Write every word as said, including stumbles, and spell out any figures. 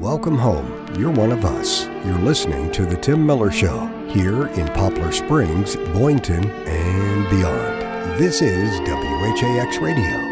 Welcome home. You're one of us. You're listening to The Tim Miller Show here in Poplar Springs, Boynton, and beyond. This is W H A X Radio.